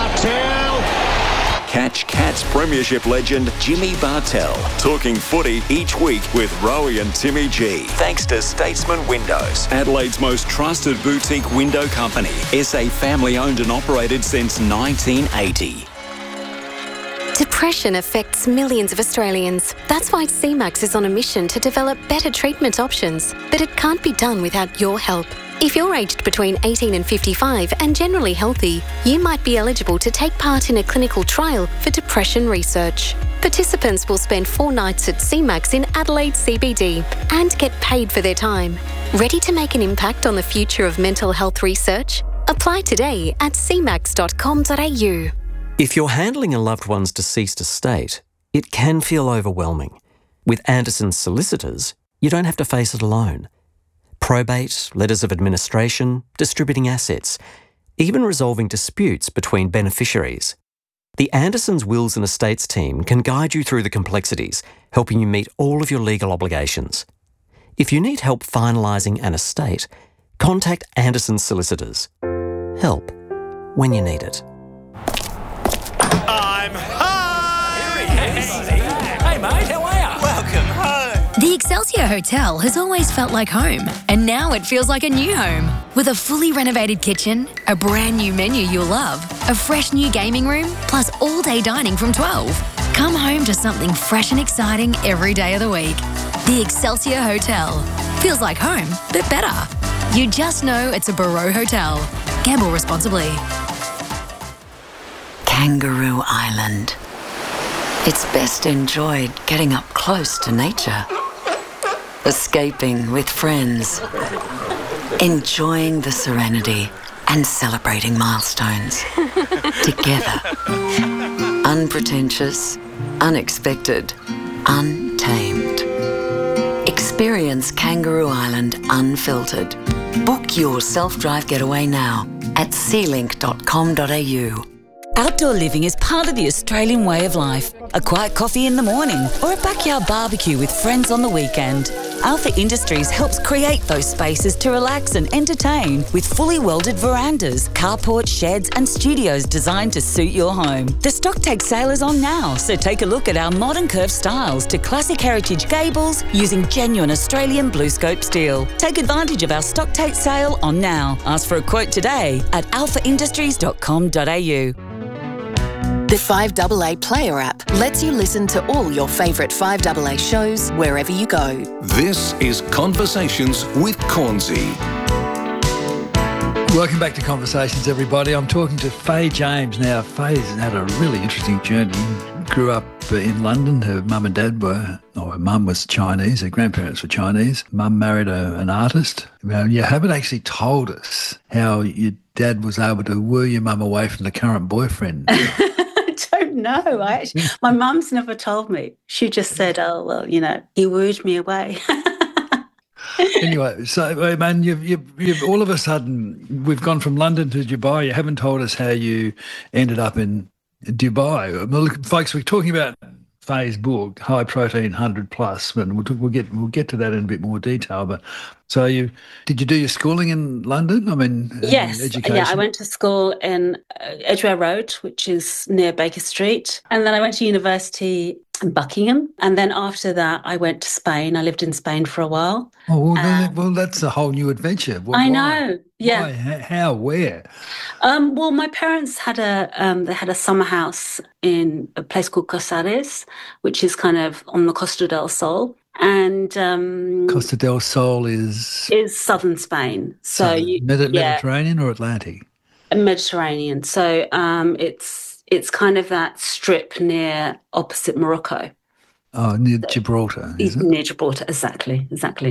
Catch Cats Premiership legend Jimmy Bartel talking footy each week with Rowie and Timmy G. Thanks to Statesman Windows, Adelaide's most trusted boutique window company. SA family owned and operated since 1980. Depression affects millions of Australians. That's why CMAX is on a mission to develop better treatment options. But it can't be done without your help. If you're aged between 18 and 55 and generally healthy, you might be eligible to take part in a clinical trial for depression research. Participants will spend 4 nights at CMAX in Adelaide CBD and get paid for their time. Ready to make an impact on the future of mental health research? Apply today at cmax.com.au. If you're handling a loved one's deceased estate, it can feel overwhelming. With Anderson's solicitors, you don't have to face it alone. Probate, letters of administration, distributing assets, even resolving disputes between beneficiaries. The Andersons Wills and Estates team can guide you through the complexities, helping you meet all of your legal obligations. If you need help finalising an estate, contact Anderson's solicitors. Help when you need it. I'm home! Hey mate, how are you? Welcome home. The Excelsior Hotel has always felt like home, and now it feels like a new home. With a fully renovated kitchen, a brand new menu you'll love, a fresh new gaming room, plus all-day dining from 12. Come home to something fresh and exciting every day of the week. The Excelsior Hotel. Feels like home, but better. You just know it's a Barreau Hotel. Gamble responsibly. Kangaroo Island. It's best enjoyed getting up close to nature. Escaping with friends. Enjoying the serenity and celebrating milestones. Together. Unpretentious, unexpected, untamed. Experience Kangaroo Island unfiltered. Book your self-drive getaway now at sealink.com.au. Outdoor living is part of the Australian way of life. A quiet coffee in the morning or a backyard barbecue with friends on the weekend. Alpha Industries helps create those spaces to relax and entertain with fully welded verandas, carports, sheds and studios designed to suit your home. The stock take sale is on now, so take a look at our modern curved styles to classic heritage gables using genuine Australian BlueScope steel. Take advantage of our stock take sale on now. Ask for a quote today at alphaindustries.com.au. The 5AA Player app lets you listen to all your favourite 5AA shows wherever you go. This is Conversations with Cornsey. Welcome back to Conversations, everybody. I'm talking to Faye James. Now, Faye's had a really interesting journey. Grew up in London. Her mum and dad her mum was Chinese, her grandparents were Chinese. Mum married an artist. Well, you haven't actually told us how your dad was able to woo your mum away from the current boyfriend. No, my mum's never told me. She just said, "Oh well, he wooed me away." Anyway, so man, you've all of a sudden we've gone from London to Dubai. You haven't told us how you ended up in Dubai. Well, look, folks, we're talking about Faye's book, High Protein 100 Plus, and we'll get to that in a bit more detail. But so did you do your schooling in London? I mean, yes, education? Yeah, I went to school in Edgware Road, which is near Baker Street, and then I went to university in Buckingham, and then after that, I went to Spain. I lived in Spain for a while. Oh well, that's a whole new adventure. I know. Yeah. Why? How? Where? Well, my parents had a summer house in a place called Casares, which is kind of on the Costa del Sol. And Costa del Sol is southern Spain. So Mediterranean or Atlantic? Mediterranean. So it's kind of that strip near opposite Morocco. Oh, near Gibraltar, is it? Near Gibraltar, exactly.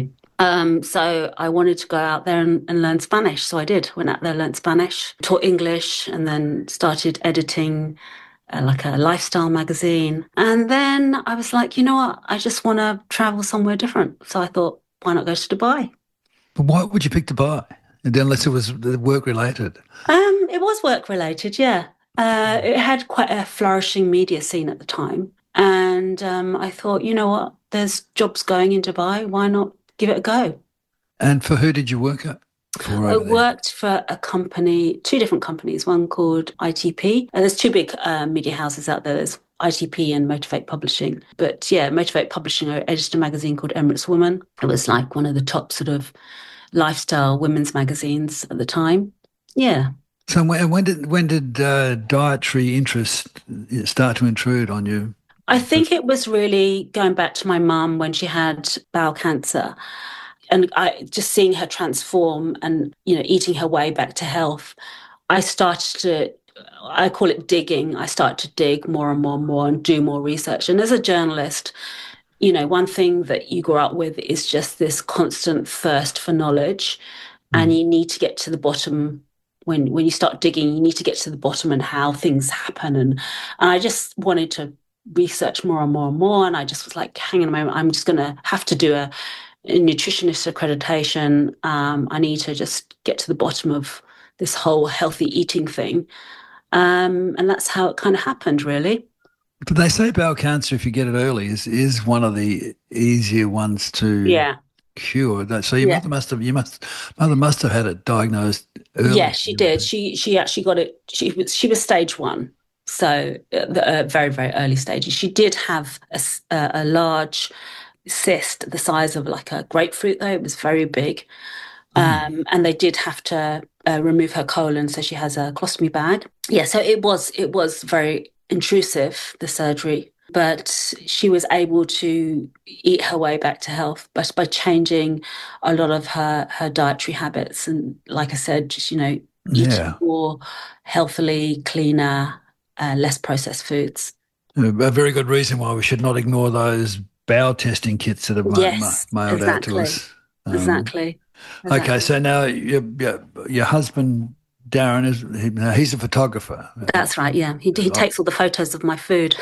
So I wanted to go out there and learn Spanish. So I did. Went out there, learned Spanish, taught English, and then started editing like a lifestyle magazine. And then I was like, you know what? I just want to travel somewhere different. So I thought, why not go to Dubai? But why would you pick Dubai? Unless it was work-related? It was work-related, yeah. It had quite a flourishing media scene at the time. And I thought, you know what? There's jobs going in Dubai. Why not give it a go? And for who did you work at? I worked for a company, two different companies, one called ITP. And there's two big media houses out there. There's ITP and Motivate Publishing. But yeah, Motivate Publishing, I edited a magazine called Emirates Woman. It was like one of the top sort of lifestyle women's magazines at the time. Yeah. So when did dietary interest start to intrude on you? I think it was really going back to my mum when she had bowel cancer. And just seeing her transform and, eating her way back to health, I call it digging. I started to dig more and more and more and do more research. And as a journalist, one thing that you grow up with is just this constant thirst for knowledge. And you need to get to the bottom. When you start digging, you need to get to the bottom and how things happen. And I just wanted to research more and more and more. And I just was like, hang on a moment, I'm just going to have to do a nutritionist accreditation. I need to just get to the bottom of this whole healthy eating thing. And that's how it kind of happened, really. But they say bowel cancer, if you get it early, is one of the easier ones to cure. So your mother must have had it diagnosed early. Yeah, she did. She actually got it. She was stage 1. So the very, very early stages. She did have a large cyst the size of like a grapefruit, though. It was very big. And they did have to remove her colon, so she has a colostomy bag. Yeah, so it was very intrusive, the surgery, but she was able to eat her way back to health by changing a lot of her dietary habits. And like I said, just, eating more healthily, cleaner, less processed foods. A very good reason why we should not ignore those bowel testing kits that are mailed out to us. Exactly. Okay, so now your husband, Darren, he's a photographer. That's right, yeah. He takes all the photos of my food.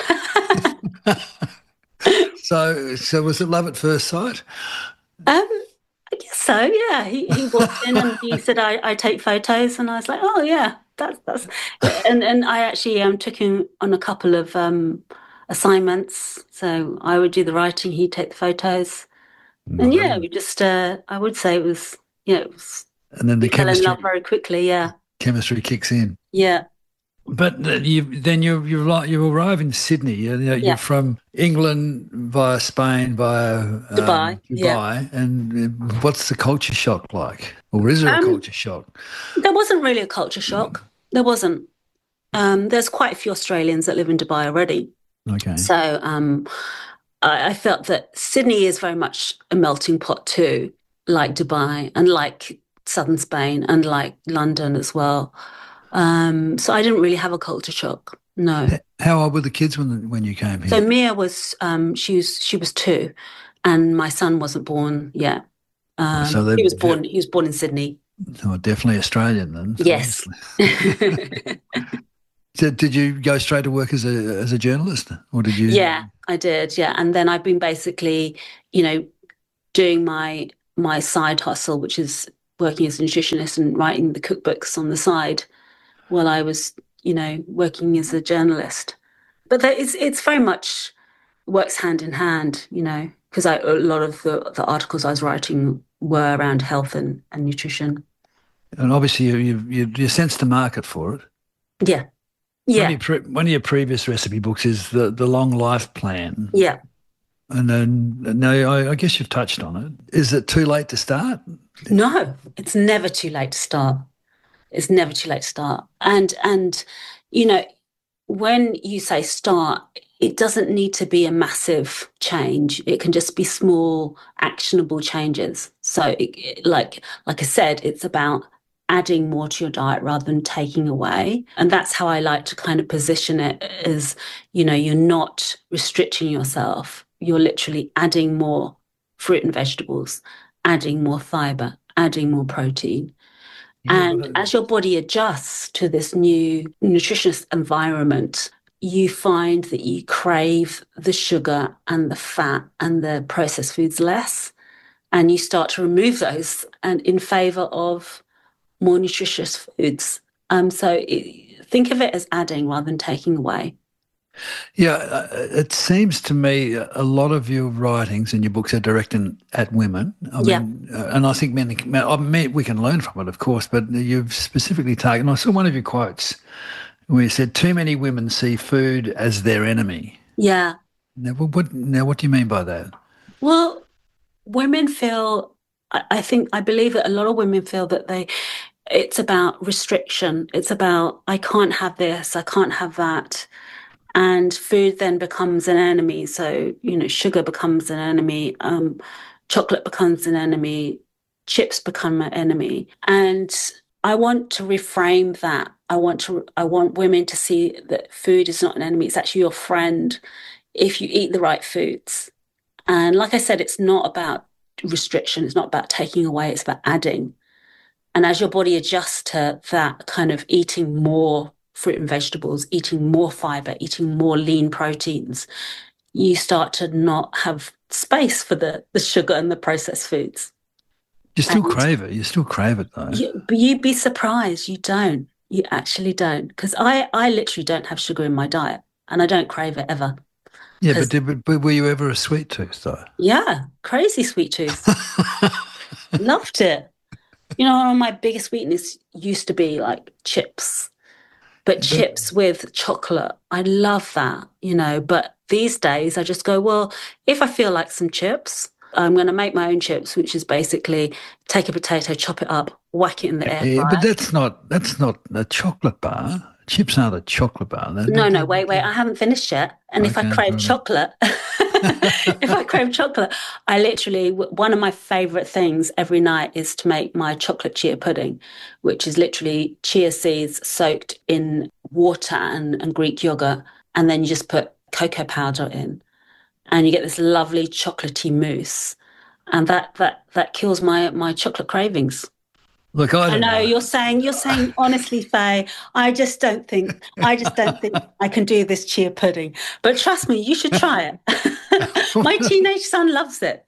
So was it love at first sight? I guess so, yeah. He walked in and he said, I take photos, and I was like, oh, yeah, that's and I actually took him on a couple of assignments. So I would do the writing, he'd take the photos. And yeah, we just, I would say it was, it was, and then the we fell in chemistry love very quickly, chemistry kicks in. Yeah. But you arrive in Sydney. You're from England via Spain, via Dubai. And what's the culture shock like? Or is there a culture shock? There wasn't really a culture shock. There wasn't. There's quite a few Australians that live in Dubai already. Okay. So I felt that Sydney is very much a melting pot too, like Dubai and like southern Spain and like London as well. So I didn't really have a culture shock. No. How old were the kids when you came here? So Mia was she was 2, and my son wasn't born yet. He was born in Sydney. Oh, definitely Australian then. Yes. So did you go straight to work as a journalist, or did you? Yeah, I did. Yeah, and then I've been basically, doing my side hustle, which is working as a nutritionist and writing the cookbooks on the side, while I was, working as a journalist. But it's very much works hand in hand, because a lot of the articles I was writing were around health and nutrition. And obviously you sensed the market for it. Yeah. Yeah. One of your previous recipe books is the Long Life Plan. Yeah. And then, I guess you've touched on it. Is it too late to start? No, it's never too late to start. It's never too late to start. And when you say start, it doesn't need to be a massive change. It can just be small, actionable changes. So, like I said, it's about adding more to your diet rather than taking away. And that's how I like to kind of position it as, you're not restricting yourself. You're literally adding more fruit and vegetables, adding more fiber, adding more protein. And as your body adjusts to this new nutritious environment, you find that you crave the sugar and the fat and the processed foods less. And you start to remove those and in favour of more nutritious foods. Think of it as adding rather than taking away. Yeah, it seems to me a lot of your writings and your books are directed at women. I mean, and I think men, we can learn from it, of course, but you've specifically targeted, I saw one of your quotes where you said, too many women see food as their enemy. Yeah. Now, what do you mean by that? Well, women feel, I believe that a lot of women feel that it's about restriction. It's about, I can't have this, I can't have that. And food then becomes an enemy. So, sugar becomes an enemy, chocolate becomes an enemy, chips become an enemy. And I want to reframe that. I want women to see that food is not an enemy. It's actually your friend if you eat the right foods. And like I said, it's not about restriction. It's not about taking away. It's about adding. And as your body adjusts to that kind of eating more fruit and vegetables, eating more fiber, eating more lean proteins, you start to not have space for the sugar and the processed foods. You still crave it. You still crave it, though. But you'd be surprised. You don't. You actually don't. Because I literally don't have sugar in my diet, and I don't crave it ever. Yeah, but were you ever a sweet tooth, though? Yeah, crazy sweet tooth. Loved it. One of my biggest weaknesses used to be like chips. But chips with chocolate, I love that, But these days I just go, well, if I feel like some chips, I'm going to make my own chips, which is basically take a potato, chop it up, whack it in the air fryer. But that's not a chocolate bar. Chips aren't a chocolate bar. No, wait, I haven't finished yet. And if I crave chocolate, I literally, one of my favourite things every night is to make my chocolate chia pudding, which is literally chia seeds soaked in water and Greek yogurt. And then you just put cocoa powder in and you get this lovely chocolatey mousse. And that kills my chocolate cravings. Look, I know you're saying honestly, Faye, I just don't think I can do this chia pudding. But trust me, you should try it. My teenage son loves it.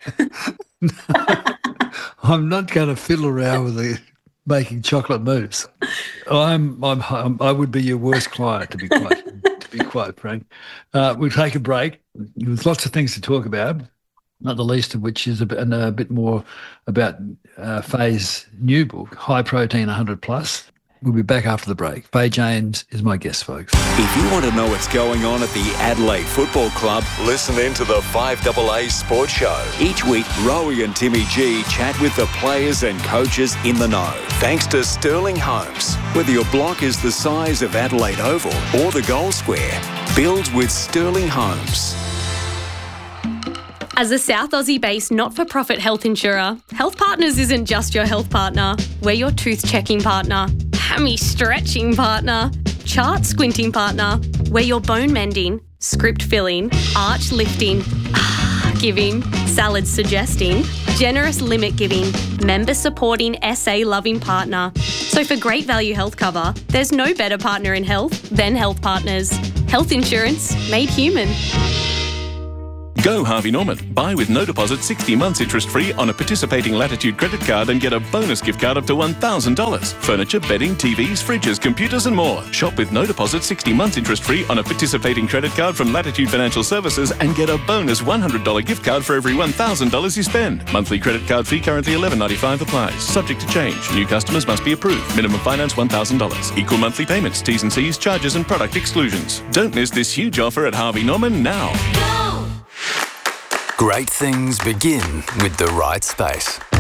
I'm not going to fiddle around with making chocolate mousse. I would be your worst client, to be quite frank. We'll take a break. There's lots of things to talk about. not the least of which is a bit more about Faye's new book, High Protein 100 Plus. We'll be back after the break. Faye James is my guest, folks. If you want to know what's going on at the Adelaide Football Club, listen in to the 5AA Sports Show. Each week, Rowie and Timmy G chat with the players and coaches in the know. Thanks to Sterling Homes. Whether your block is the size of Adelaide Oval or the Goal Square, build with Sterling Homes. As a South Aussie-based not-for-profit health insurer, Health Partners isn't just your health partner. We're your tooth-checking partner, hammy-stretching partner, chart-squinting partner. We're your bone-mending, script-filling, arch-lifting, giving, salad-suggesting, generous limit-giving, member-supporting, SA-loving partner. So for great value health cover, there's no better partner in health than Health Partners. Health insurance made human. Go Harvey Norman. Buy with no deposit 60 months interest-free on a participating Latitude credit card and get a bonus gift card up to $1,000. Furniture, bedding, TVs, fridges, computers and more. Shop with no deposit 60 months interest-free on a participating credit card from Latitude Financial Services and get a bonus $100 gift card for every $1,000 you spend. Monthly credit card fee currently $11.95 applies. Subject to change. New customers must be approved. Minimum finance $1,000. Equal monthly payments, T's and C's, charges and product exclusions. Don't miss this huge offer at Harvey Norman now. Great things begin with the right space.